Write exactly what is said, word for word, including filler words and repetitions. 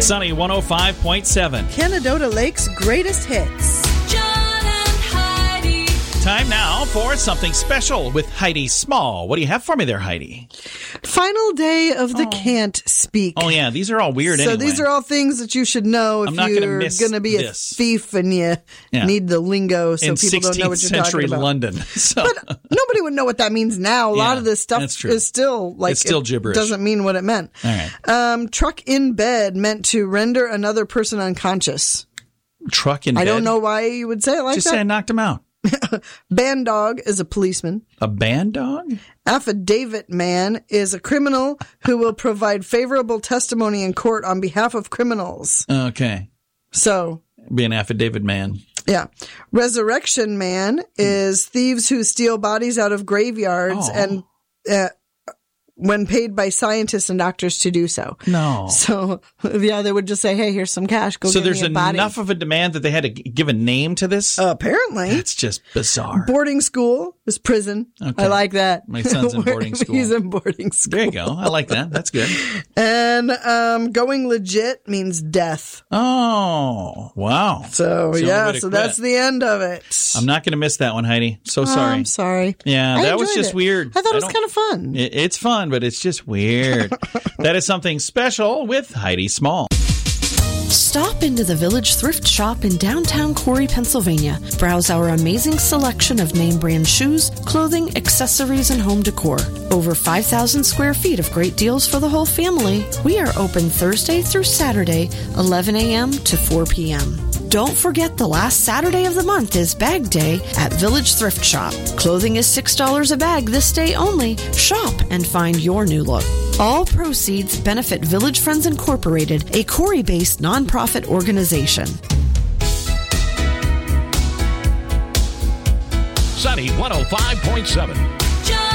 Sunny one oh five point seven. Canadota Lake's greatest hits. John and Heidi. Time now for something special with Heidi Small. What do you have for me there, Heidi? Final day of the Can't Speak. Oh, yeah. These are all weird So anyway. these are all things that you should know if I'm not gonna you're miss going to be this. a thief and you Yeah. need the lingo so in people don't know what you're sixteenth century talking about. London. So. But nobody would know what that means now. A Yeah, lot of this that's stuff true. is still like It's still it gibberish. doesn't mean what it meant. All right. Um, truck in bed meant to render another person unconscious. Truck in I bed? don't know why you would say it like Just that. say I knocked him out. Band dog is a policeman. A band dog? Affidavit man is a criminal who will provide favorable testimony in court on behalf of criminals. Okay. So, Be an affidavit man. yeah. Resurrection man is thieves who steal bodies out of graveyards Oh. and uh, when paid by scientists and doctors to do so. No. So, yeah, they would just say, hey, here's some cash. Go So get there's me a body. enough of a demand that they had to g- give a name to this? Uh, apparently. It's just bizarre. Boarding school is prison. Okay. I like that. My son's in boarding school. He's in boarding school. There you go. I like that. That's good. And um, going legit means death. Oh, wow. So, It's the only yeah, way to so quit. that's the end of it. I'm not going to miss that one, Heidi. So Oh, sorry. I'm sorry. Yeah, I that was enjoyed just it. weird. I thought it was don't- kind of fun. It- It's fun, but it's just weird. That is something special with Heidi Small. Stop into the Village Thrift Shop in downtown Corey, Pennsylvania. Browse our amazing selection of name brand shoes, clothing, accessories, and home decor. Over five thousand square feet of great deals for the whole family. We are open Thursday through Saturday, eleven a.m. to four p.m. Don't forget the last Saturday of the month is Bag Day at Village Thrift Shop. Clothing is six dollars a bag this day only. Shop and find your new look. All proceeds benefit Village Friends Incorporated, a Corey-based nonprofit organization. Sunny one oh five point seven. John